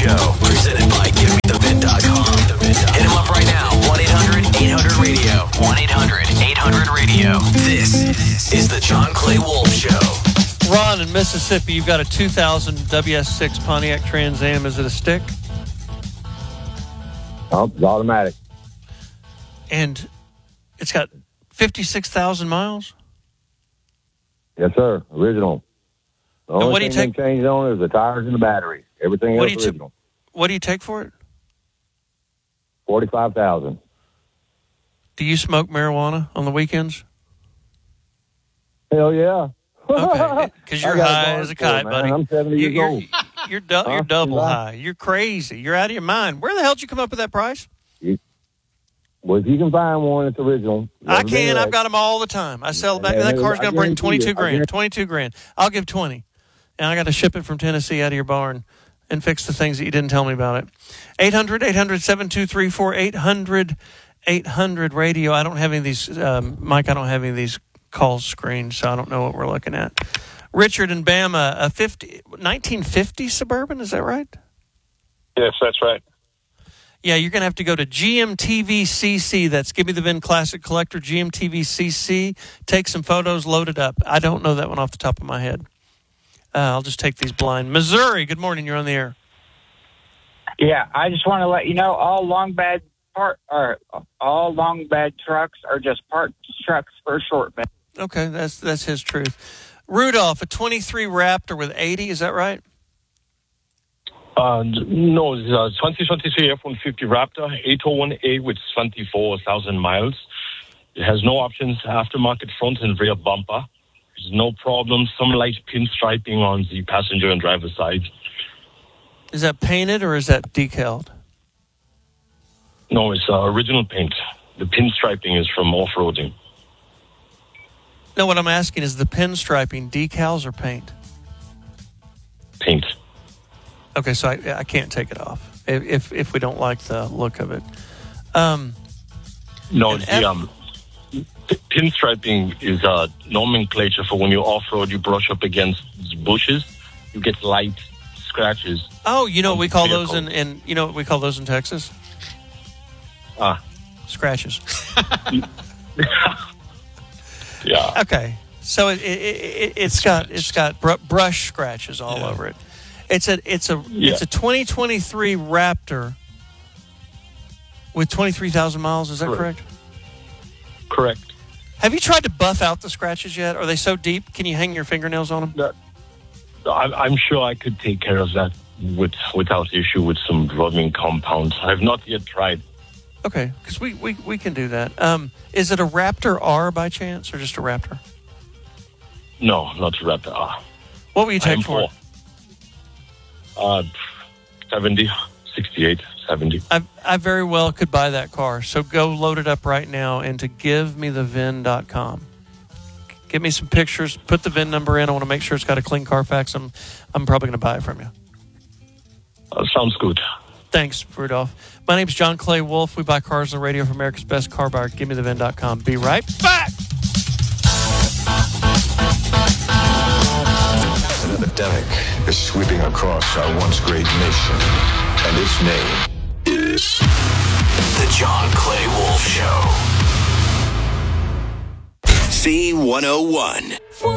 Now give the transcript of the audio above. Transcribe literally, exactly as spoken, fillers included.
Show, presented by Give Me The Vin dot com. Hit him up right now, one eight hundred eight hundred radio. one eight hundred eight hundred radio. This is the John Clay Wolf Show. Ron in Mississippi, you've got a two thousand W S six Pontiac Trans Am. Is it a stick? Oh, it's automatic. And it's got fifty-six thousand miles? Yes, sir. Original. The only what do you thing take? they changed on it is the tires and the battery. Everything What else do you original. t- What do you take for it? Forty-five thousand. Do you smoke marijuana on the weekends? Hell yeah. Okay, because you're I got high a as a bar kite, for it, buddy. man. I'm seventy years you're, old. You're, du- Huh? you're double You high. You're crazy. You're out of your mind. Where the hell did you come up with that price? You, well, if you can find one, it's original. I can. I've got them all the time. I sell back. And That car's I going to bring guarantee twenty-two you, I grand. guarantee- twenty-two grand. I'll give twenty. And I got to ship it from Tennessee out of your barn and fix the things that you didn't tell me about it. eight hundred eight hundred seven two three four. eight hundred eight hundred radio. I don't have any of these, um, Mike, I don't have any of these calls screened, so I don't know what we're looking at. Richard in Bama, a fifty, nineteen fifty Suburban, is that right? Yes, that's right. Yeah, you're going to have to go to G M T V C C. That's Give Me the Vin Classic Collector, G M T V C C. Take some photos, load it up. I don't know that one off the top of my head. Uh, I'll just take these blind. Missouri, good morning. You're on the air. Yeah, I just want to let you know all long bed part or all long bed trucks are just parked trucks for short bed. Okay, that's that's his truth. Rudolph, a twenty-three Raptor with eighty, is that right? Uh, no, it's a twenty twenty-three F one fifty Raptor eight oh one A with twenty-four thousand miles. It has no options, aftermarket front and rear bumper. There's no problem. Some light pinstriping on the passenger and driver side. Is that painted or is that decaled? No, it's uh, original paint. The pinstriping is from off-roading. No, what I'm asking is the pinstriping decals or paint? Paint. Okay, so I, I can't take it off if, if if we don't like the look of it. Um, No, And the F- um, p- pinstriping is a nomenclature for when you off-road, you brush up against bushes, you get light scratches. oh, you know what we call those Vehicle. in, in you know what we call those in Texas? Ah, Scratches. yeah. Okay, so it, it, it it's got it's got br- brush scratches all Yeah. over it. It's a it's a Yeah. it's a twenty twenty-three Raptor with twenty-three thousand miles. Is that correct. Correct. Correct. Have you tried to buff out the scratches yet? Are they so deep? Can you hang your fingernails on them? That, I'm, I'm sure I could take care of that with without issue with some rubbing compounds. I've not yet tried. Okay, because we, we, we can do that. Um, is it a Raptor R by chance, or just a Raptor? No, not to wrap that up. What will you take I'm for it? Uh, seventy, sixty-eight, seventy. I I very well could buy that car. So go load it up right now into give me the vin dot com. Give me some pictures. Put the V I N number in. I want to make sure it's got a clean Carfax. I'm I'm probably going to buy it from you. Uh, sounds good. Thanks, Rudolph. My name's John Clay Wolf. We buy cars on the radio from America's Best Car Buyer. give me the vin dot com. Be right back. An epidemic is sweeping across our once great nation, and its name is The John Clay Wolf Show. C one oh one.